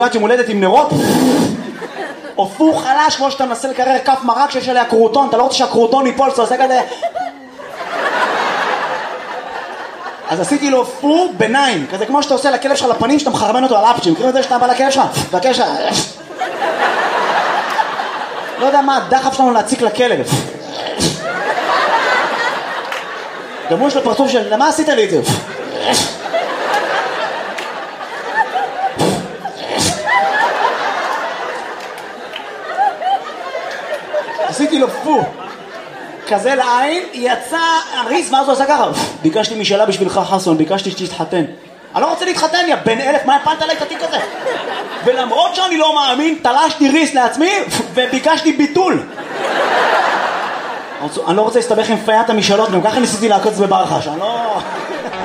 יום הולדת עם נרות, או פו חלש כמו שאתה מנסה לקרר כף מרק שיש עליה קרוטון, אתה לא רוצה שהקרוטון ייפול, אתה עושה כזה. אז עשיתי לו פו ביניים, כזה כמו שאתה עושה לכלב שלך לפנים, שאתה מחרמן אותו על אפצ'ים, כאילו את זה שאתה בא לכלב שלך, והכלב שלך, לא יודע מה הדחף שלנו להציק לכלב. גם הוא יש לו פרצוף של, למה עשית לי את זה? עשיתי לו פו כזה לעין, יצא הריס, ואז הוא עשה ככה, ביקשתי משאלה בשבילך חסון, ביקשתי שתתחתן. אני לא רוצה להתחתן, יא בן אלף, מה הפלת עליי את התיק הזה? ולמרות שאני לא מאמין, תלשתי ריס לעצמי וביקשתי ביטול. אני לא רוצה להסתבך עם פיית המשאלות, גם ככה ניסיתי לעקוץ בברחש, אני לא...